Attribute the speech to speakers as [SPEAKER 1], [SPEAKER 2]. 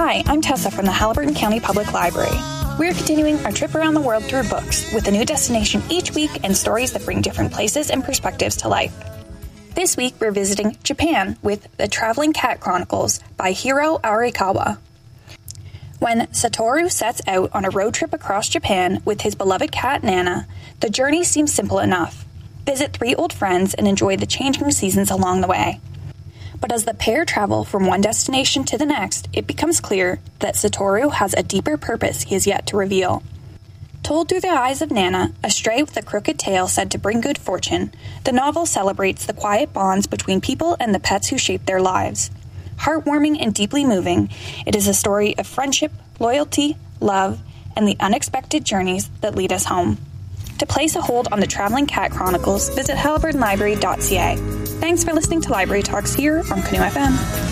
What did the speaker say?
[SPEAKER 1] Hi, I'm Tessa from the Haliburton County Public Library. We're continuing our trip around the world through books, with a new destination each week and stories that bring different places and perspectives to life. This week, we're visiting Japan with The Traveling Cat Chronicles by Hiro Arikawa. When Satoru sets out on a road trip across Japan with his beloved cat Nana, the journey seems simple enough. Visit 3 old friends and enjoy the changing seasons along the way. But as the pair travel from one destination to the next, it becomes clear that Satoru has a deeper purpose he has yet to reveal. Told through the eyes of Nana, a stray with a crooked tail said to bring good fortune, the novel celebrates the quiet bonds between people and the pets who shape their lives. Heartwarming and deeply moving, it is a story of friendship, loyalty, love, and the unexpected journeys that lead us home. To place a hold on the Traveling Cat Chronicles, visit haliburtonlibrary.ca. Thanks for listening to Library Talks here on Canoe FM.